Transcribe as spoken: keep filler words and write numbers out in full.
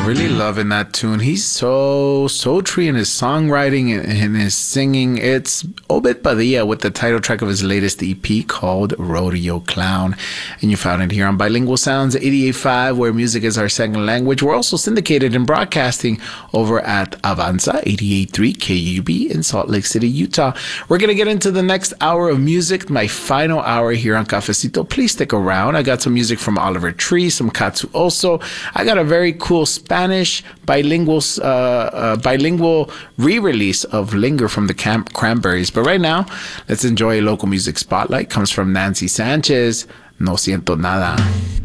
Really loving that tune. He's so sultry in his songwriting and in his singing. It's Obed Padilla with the title track of his latest E P called Rodeo Clown. And you found it here on Bilingual Sounds eighty-eight point five, where music is our second language. We're also syndicated and broadcasting over at Avanza eighty-eight point three K U B in Salt Lake City, Utah. We're going to get into the next hour of music, my final hour here on Cafecito. Please stick around. I got some music from Oliver Tree, some Katsu Oso. I got a very cool Spanish bilingual uh, uh, bilingual re-release of Linger from the Camp Cranberries. But right now, let's enjoy a local music spotlight. Comes from Nancy Sanchez, No Siento Nada.